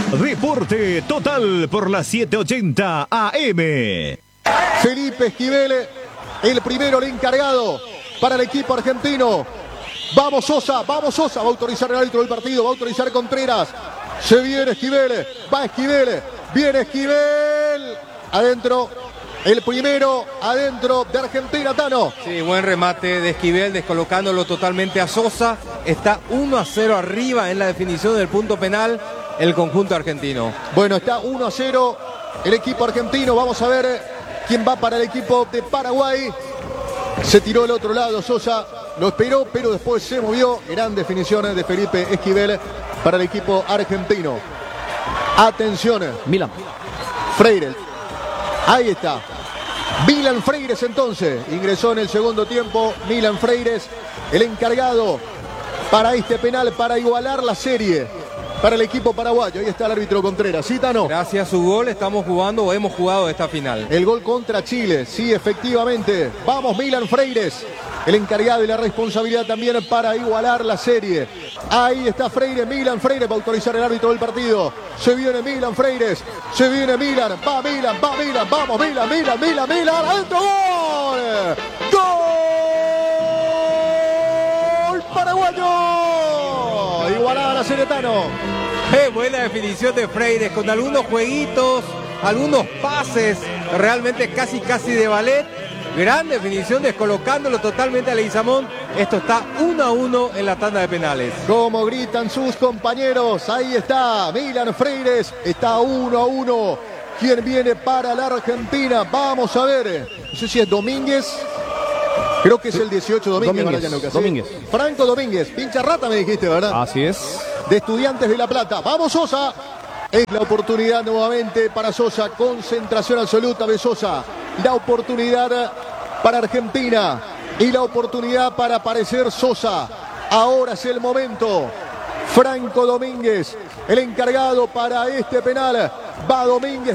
Deporte Total por la 780 AM. Felipe Esquivel, el primero, el encargado para el equipo argentino. Vamos Sosa, va a autorizar el árbitro del partido, va a autorizar Contreras. Se viene Esquivel, va Esquivel, viene Esquivel. Adentro, el primero, adentro de Argentina, Tano. Sí, buen remate de Esquivel, descolocándolo totalmente a Sosa. Está 1-0 arriba en la definición del punto penal el conjunto argentino. Bueno, está 1-0 el equipo argentino. Vamos a ver quién va para el equipo de Paraguay. Se tiró al otro lado Sosa, lo esperó, pero después se movió. Gran definiciones de Felipe Esquivel para el equipo argentino. Atención. Milan. Freire. Ahí está. Milan Freires entonces. Ingresó en el segundo tiempo. Milan Freires, el encargado para este penal, para igualar la serie para el equipo paraguayo. Ahí está el árbitro Contreras. ¿Sí, Tano? Gracias a su gol estamos jugando o hemos jugado esta final. El gol contra Chile, sí, efectivamente. Vamos, Milan Freires, el encargado y la responsabilidad también para igualar la serie. Ahí está Freire, Milan Freires va a autorizar el árbitro del partido. Se viene Milan Freires, se viene Milan, va Milan, vamos Milan, adentro, gol. ¡Gol paraguayo! Igualada la serie, Tano. Buena definición de Freire, con algunos jueguitos, algunos pases, realmente casi de ballet. Gran definición, descolocándolo totalmente a Leguizamón. Esto está 1-1 en la tanda de penales. Como gritan sus compañeros, ahí está Milan Freires, está 1-1. ¿Quién viene para la Argentina? Vamos a ver, no sé si es Domínguez. Creo que es el 18 Domínguez. Franco Domínguez, pincha rata me dijiste, ¿verdad? Así es. De Estudiantes de La Plata. Vamos Sosa. Es la oportunidad nuevamente para Sosa. Concentración absoluta de Sosa. La oportunidad para Argentina. Y la oportunidad para aparecer Sosa. Ahora es el momento. Franco Domínguez, el encargado para este penal. Va Domínguez.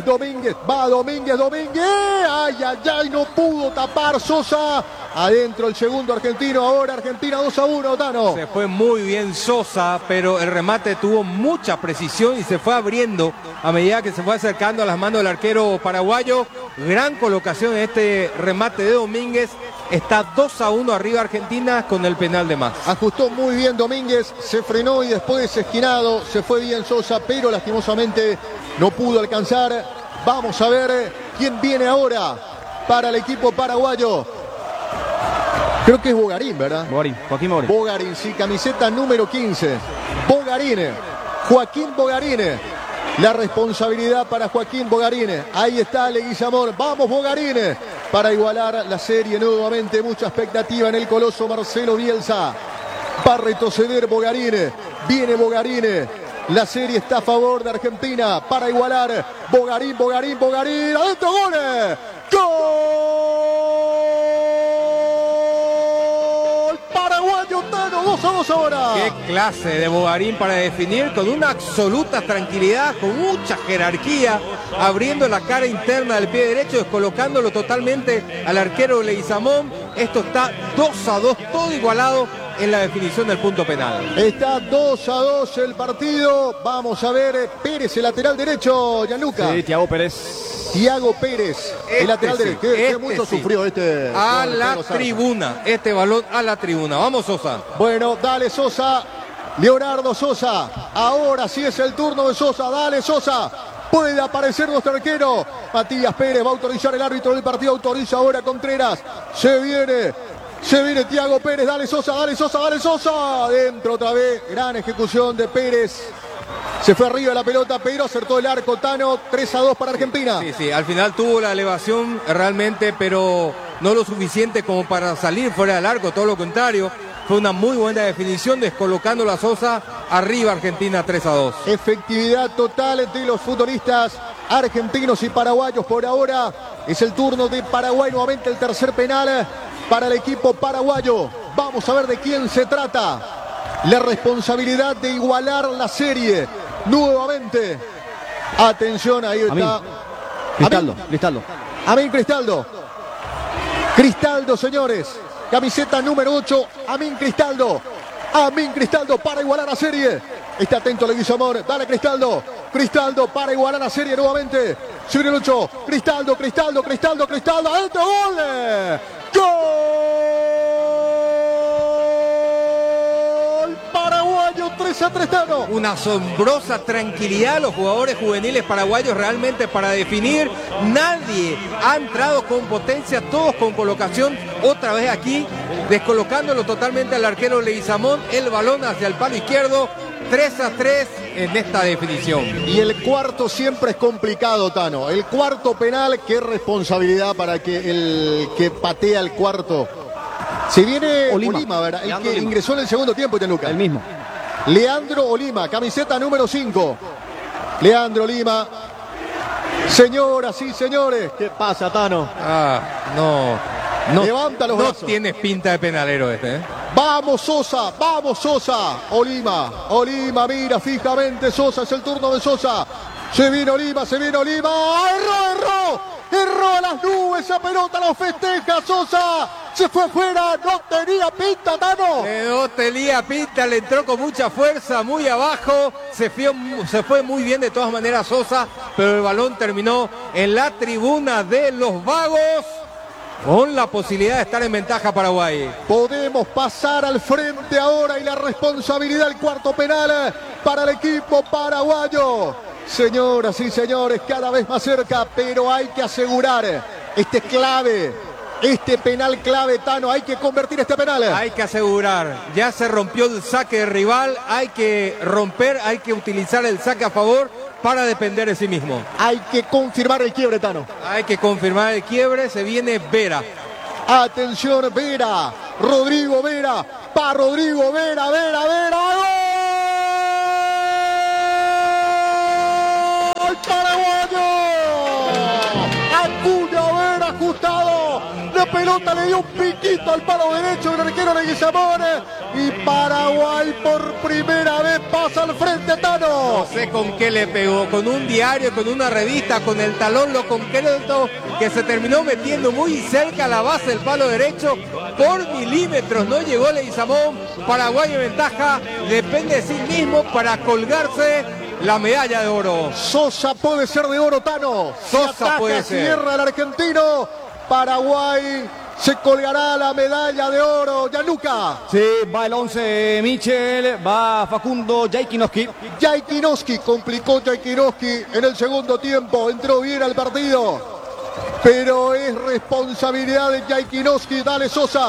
Ay, no pudo tapar Sosa. Adentro el segundo argentino, ahora Argentina 2-1, Tano. Se fue muy bien Sosa, pero el remate tuvo mucha precisión y se fue abriendo a medida que se fue acercando a las manos del arquero paraguayo. Gran colocación en este remate de Domínguez. Está 2-1 arriba Argentina con el penal de más. Ajustó muy bien Domínguez, se frenó y después esquinado, se fue bien Sosa, pero lastimosamente no pudo alcanzar. Vamos a ver quién viene ahora para el equipo paraguayo. Creo que es Bogarín, ¿verdad? Joaquín Bogarín. Bogarín, sí, camiseta número 15. Joaquín Bogarín. La responsabilidad para Joaquín Bogarín. Ahí está Leguizamón. Vamos Bogarín. Para igualar la serie nuevamente. Mucha expectativa en el coloso Marcelo Bielsa. Va a retroceder Bogarín. Viene Bogarín. La serie está a favor de Argentina. Para igualar. Bogarín. Adentro, goles. ¡Gol! Paraguayo, Tano, 2-2 ahora. Qué clase de Bogarín para definir con una absoluta tranquilidad, con mucha jerarquía, abriendo la cara interna del pie derecho, descolocándolo totalmente al arquero Leguizamón. Esto está 2-2, todo igualado en la definición del punto penal. Está 2-2 el partido. Vamos a ver, Pérez, el lateral derecho, Gianluca. Sí, Thiago Pérez, el lateral derecho. Que mucho sufrió este. A la tribuna, este balón a la tribuna. Vamos Sosa. Bueno, dale Sosa. Leonardo Sosa. Ahora sí es el turno de Sosa. Dale Sosa. Puede aparecer nuestro arquero. Matías Pérez va a autorizar el árbitro del partido. Autoriza ahora Contreras. Se viene Thiago Pérez. Dale Sosa. Adentro otra vez. Gran ejecución de Pérez. Se fue arriba la pelota, pero acertó el arco. Tano, 3-2 para Argentina. Sí, al final tuvo la elevación realmente, pero no lo suficiente como para salir fuera del arco, todo lo contrario. Fue una muy buena definición, descolocando la Sosa. Arriba Argentina 3-2. Efectividad total de los futbolistas argentinos y paraguayos. Por ahora es el turno de Paraguay, nuevamente el tercer penal para el equipo paraguayo. Vamos a ver de quién se trata. La responsabilidad de igualar la serie. Nuevamente. Atención, ahí está. Cristaldo. Amín Cristaldo. Cristaldo, señores. Camiseta número 8. Amín Cristaldo para igualar la serie. Está atento Leguizamón. Dale Cristaldo. Cristaldo para igualar la serie nuevamente. Se viene el 8. Cristaldo. Adentro, gol. Gol paraguayo, 3-3 Tano. Una asombrosa tranquilidad los jugadores juveniles paraguayos realmente para definir. Nadie ha entrado con potencia, todos con colocación. Otra vez aquí, descolocándolo totalmente al arquero Leguizamón. El balón hacia el palo izquierdo. 3-3 en esta definición. Y el cuarto siempre es complicado, Tano. El cuarto penal, qué responsabilidad para que el que patea el cuarto. Se viene Olima, ¿verdad? El Leandro que Olima. ingresó en el segundo tiempo, Gianluca. El mismo. Leandro Olima, camiseta número 5. Leandro Olima. Señoras y señores, ¿qué pasa, Tano? No Levanta los brazos. tienes pinta de penalero este, ¿eh? Vamos Sosa. Olima, mira fijamente Sosa, es el turno de Sosa. Se viene Olima. Erró a las nubes, esa pelota lo festeja Sosa. Se fue afuera, no tenía pinta, Tano. No tenía pinta, le entró con mucha fuerza, muy abajo. Se fue muy bien de todas maneras Sosa, pero el balón terminó en la tribuna de los vagos, con la posibilidad de estar en ventaja Paraguay. Podemos pasar al frente ahora y la responsabilidad del cuarto penal para el equipo paraguayo. Señoras y señores, cada vez más cerca, pero hay que asegurar. Este es clave, este penal clave, Tano, hay que convertir este penal. Hay que asegurar, ya se rompió el saque de rival, hay que romper, hay que utilizar el saque a favor para depender de sí mismo. Hay que confirmar el quiebre, Tano. Hay que confirmar el quiebre, se viene Vera. Atención, Vera, Rodrigo Vera, Vera. ¡Gol paraguayo! Acuña Vera ajustado. La pelota le dio un piquito al palo derecho del arquero Leguizamón. Y Paraguay por primera vez pasa al frente, Tano. No sé con qué le pegó, con un diario, con una revista, con el talón, lo concreto, que se terminó metiendo muy cerca a la base del palo derecho. Por milímetros no llegó Leguizamón. Paraguay en ventaja, depende de sí mismo para colgarse la medalla de oro. Sosa puede ser de oro, Tano. Sosa puede ser. Cierra el argentino. Paraguay se colgará la medalla de oro. Gianluca. Sí, va el 11 Michel, va Facundo Jaikinowski. Jaikinowski, complicó Jaikinowski en el segundo tiempo. Entró bien al partido. Pero es responsabilidad de Jaikinowski. Dale Sosa.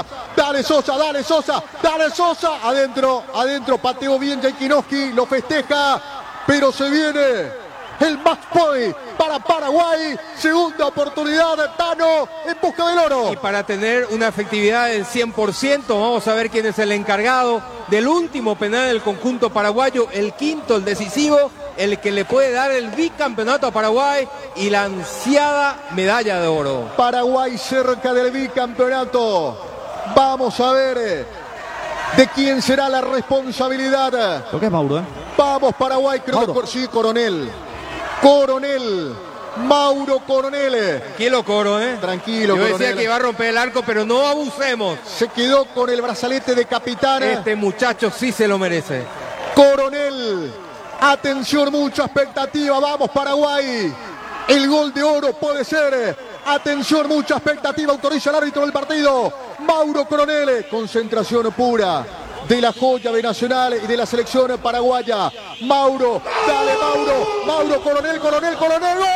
Adentro, pateó bien Jaikinowski. Lo festeja. Pero se viene el match point para Paraguay. Segunda oportunidad de Tano en busca del oro. Y para tener una efectividad del 100%, vamos a ver quién es el encargado del último penal del conjunto paraguayo, el quinto, el decisivo, el que le puede dar el bicampeonato a Paraguay y la ansiada medalla de oro. Paraguay cerca del bicampeonato. Vamos a ver de quién será la responsabilidad. Creo que es Mauro, ¿eh? Vamos Paraguay, creo que sí, Coronel. Mauro Coronel. Tranquilo, Coro, ¿eh? Tranquilo, Yo decía Coronel. que iba a romper el arco, pero no abusemos. Se quedó con el brazalete de capitán. Este muchacho sí se lo merece. Coronel. Atención, mucha expectativa. Vamos Paraguay. El gol de oro puede ser. Atención, mucha expectativa. Autoriza el árbitro del partido. Mauro Coronel. Concentración pura de la joya de Nacional y de la selección paraguaya. Mauro, dale Mauro. Coronel. ¡Gol!